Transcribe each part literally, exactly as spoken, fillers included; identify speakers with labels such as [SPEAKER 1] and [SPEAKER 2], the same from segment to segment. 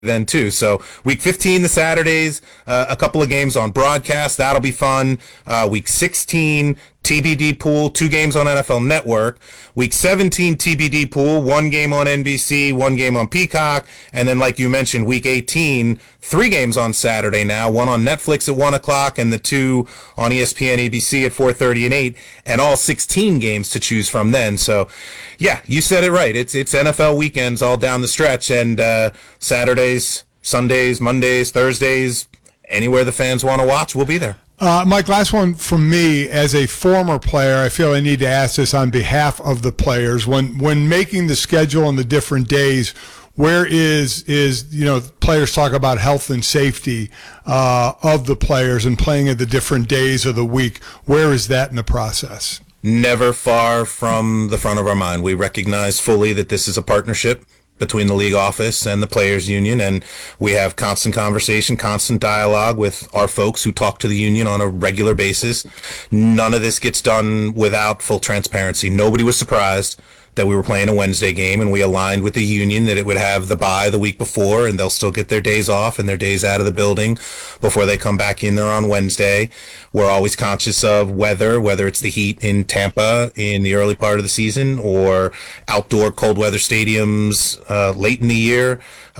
[SPEAKER 1] then too. So week fifteen, the Saturdays, uh, a couple of games on broadcast. That'll be fun. Uh, week sixteen, T B D pool, two games on N F L Network. Week seventeen, T B D pool, one game on N B C, one game on Peacock. And then, like you mentioned, week eighteen, three games on Saturday now, one on Netflix at one o'clock and the two on E S P N, A B C at four thirty and eight, and all sixteen games to choose from then. So, yeah, you said it right. It's it's N F L weekends all down the stretch, and uh, Saturdays, Sundays, Mondays, Thursdays, anywhere the fans want to watch, we'll be there.
[SPEAKER 2] Uh, Mike, last one from me. As a former player, I feel I need to ask this on behalf of the players. When when making the schedule on the different days, where is, is you know, players talk about health and safety uh, of the players and playing at the different days of the week. Where is that in the process?
[SPEAKER 1] Never far from the front of our mind. We recognize fully that this is a partnership between the league office and the players union, and we have constant conversation, constant dialogue with our folks who talk to the union on a regular basis. None of this gets done without full transparency. Nobody was surprised that we were playing a Wednesday game, and we aligned with the union that it would have the bye the week before, and they'll still get their days off and their days out of the building before they come back in there on Wednesday. We're always conscious of weather, whether it's the heat in Tampa in the early part of the season or outdoor cold weather stadiums uh, late in the year.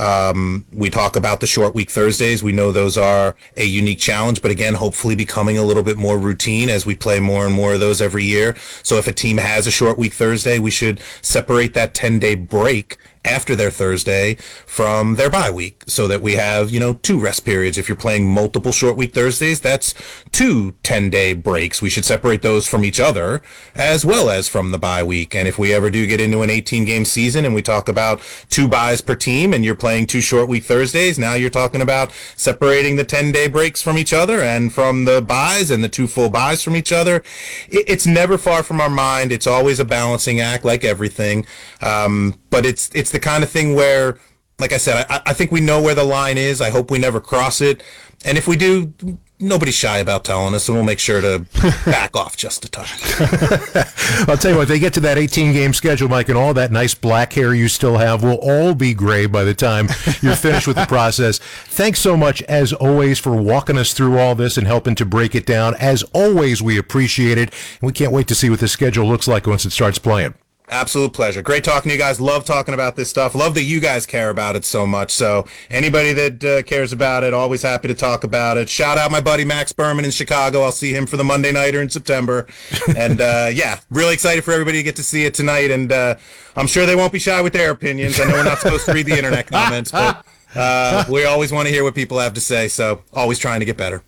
[SPEAKER 1] Um, we talk about the short week Thursdays. We know those are a unique challenge, but again, hopefully becoming a little bit more routine as we play more and more of those every year. So if a team has a short week Thursday, we should separate that ten-day break after their Thursday from their bye week so that we have, you know, two rest periods. If you're playing multiple short week Thursdays, that's two ten-day breaks. We should separate those from each other as well as from the bye week. And if we ever do get into an eighteen-game season and we talk about two byes per team and you're playing two short week Thursdays, now you're talking about separating the ten-day breaks from each other and from the byes and the two full byes from each other. It's never far from our mind. It's always a balancing act like everything. Um, but it's it's the kind of thing where, like I said, I, I think we know where the line is. I hope we never cross it. And if we do, nobody's shy about telling us, and we'll make sure to back off just a touch.
[SPEAKER 3] I'll tell you what, they get to that eighteen-game schedule, Mike, and all that nice black hair you still have will all be gray by the time you're finished with the process. Thanks so much, as always, for walking us through all this and helping to break it down. As always, we appreciate it, and we can't wait to see what the schedule looks like once it starts playing.
[SPEAKER 1] Absolute pleasure. Great talking to you guys. Love talking about this stuff. Love that you guys care about it so much. So anybody that uh, cares about it, always happy to talk about it. Shout out my buddy Max Berman in Chicago. I'll see him for the Monday Nighter in September. And uh, yeah, really excited for everybody to get to see it tonight. And uh, I'm sure they won't be shy with their opinions. I know we're not supposed to read the internet comments, but uh, we always want to hear what people have to say. So always trying to get better.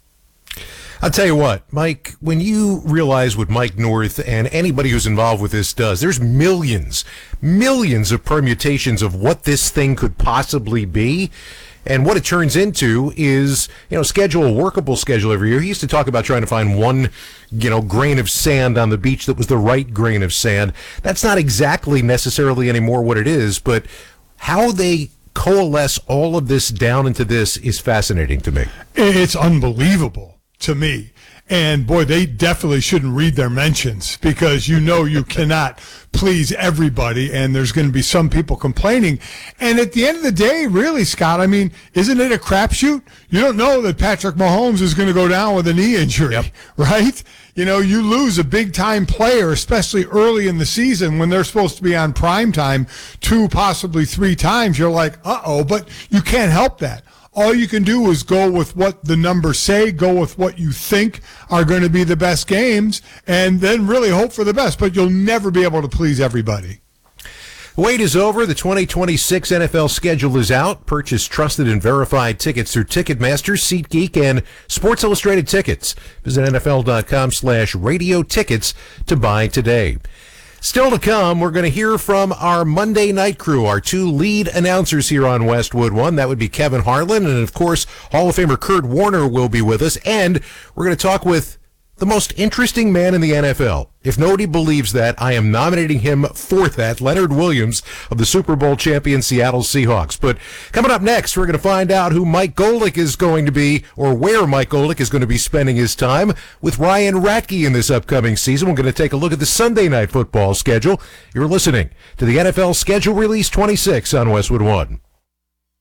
[SPEAKER 3] I'll tell you what, Mike, when you realize what Mike North and anybody who's involved with this does, there's millions, millions of permutations of what this thing could possibly be. And what it turns into is, you know, schedule, a workable schedule every year. He used to talk about trying to find one, you know, grain of sand on the beach that was the right grain of sand. That's not exactly necessarily anymore what it is, but how they coalesce all of this down into this is fascinating to me.
[SPEAKER 2] It's unbelievable to me. And boy, they definitely shouldn't read their mentions, because you know you cannot please everybody, and there's going to be some people complaining. And at the end of the day, really, Scott, I mean, isn't it a crapshoot? You don't know that Patrick Mahomes is going to go down with a knee injury, yep. Right? You know, you lose a big-time player, especially early in the season when they're supposed to be on prime time two, possibly three times. You're like, uh-oh, but you can't help that. All you can do is go with what the numbers say, go with what you think are going to be the best games, and then really hope for the best. But you'll never be able to please everybody.
[SPEAKER 3] Wait is over. The twenty twenty-six N F L schedule is out. Purchase trusted and verified tickets through Ticketmaster, SeatGeek, and Sports Illustrated Tickets. Visit N F L.com slash radio tickets to buy today. Still to come, we're going to hear from our Monday night crew, our two lead announcers here on Westwood One. That would be Kevin Harlan, and of course, Hall of Famer Kurt Warner will be with us. And we're going to talk with the most interesting man in the N F L. If nobody believes that, I am nominating him for that, Leonard Williams of the Super Bowl champion Seattle Seahawks. But coming up next, we're going to find out who Mike Golic is going to be, or where Mike Golic is going to be spending his time with Ryan Ratke in this upcoming season. We're going to take a look at the Sunday Night Football schedule. You're listening to the N F L Schedule Release twenty-six on Westwood One.